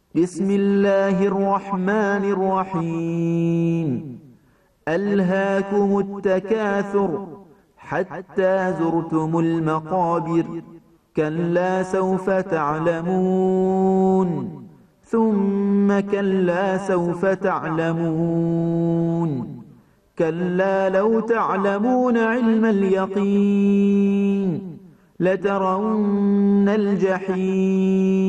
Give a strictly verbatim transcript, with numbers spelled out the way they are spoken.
بسم الله الرحمن الرحيم ألهاكم التكاثر حتى زرتم المقابر كلا سوف تعلمون ثم كلا سوف تعلمون كلا لو تعلمون علم اليقين لترون الجحيم